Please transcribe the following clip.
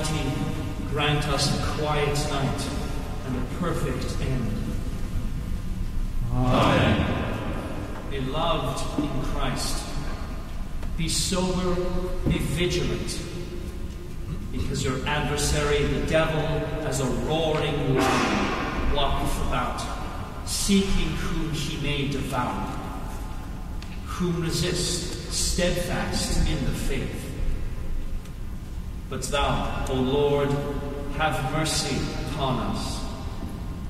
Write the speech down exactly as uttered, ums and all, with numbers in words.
Almighty grant us a quiet night and a perfect end. Amen. Beloved in Christ, be sober, be vigilant, because your adversary, the devil, as a roaring lion, walketh about, seeking whom he may devour. Whom resist, steadfast in the faith. But thou, O Lord, have mercy upon us.